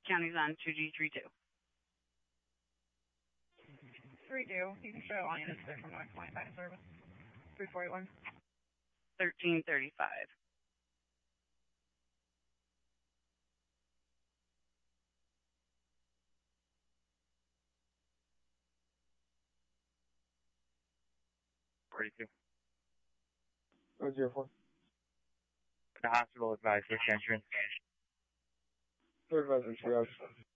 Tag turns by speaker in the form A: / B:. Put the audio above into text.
A: County's on 2G32.
B: 3-2. You can show on units there from North Point back in service. 341.
A: 1335.
C: Oh, 04.
D: The hospital advisor, entrance.
C: Third advisor, triage.